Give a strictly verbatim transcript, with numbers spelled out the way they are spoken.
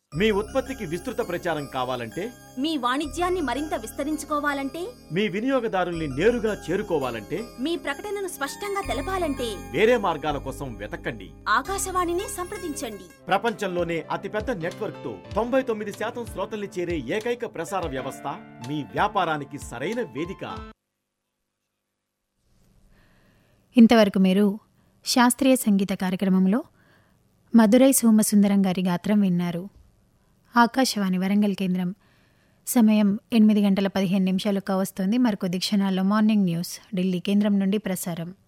మీ ఉత్పత్తికి విస్తృత ప్రచారం కావాలంటే, మీ వాణిజ్యాన్ని మరింత విస్తరించుకోవాలంటే, మీ వినియోగదారుల్ని నేరుగా చేరుకోవాలంటే, మీ ప్రకటనను స్పష్టంగా తెలపాలంటే వేరే మార్గాల కోసం వెతకండి. ఆకాశవాణిని సంప్రదించండి. ప్రపంచంలోనే అతిపెద్ద నెట్వర్క్ తో తొంభై తొమ్మిది శాతం శ్రోతల్ని చేరే ఏకైక ప్రసార వ్యవస్థ మీ వ్యాపారానికి సరైన వేదిక. ఇంతవరకు మీరు శాస్త్రీయ సంగీత కార్యక్రమంలో మధురై సోమసుందరం గారి గాత్రం విన్నారు. ఆకాశవాణి వరంగల్ కేంద్రం సమయం ఎనిమిది గంటల పదిహేను నిమిషాలు కావస్తోంది. మరికొద్ది క్షణాల్లో మార్నింగ్ న్యూస్ ఢిల్లీ కేంద్రం నుండి ప్రసారం.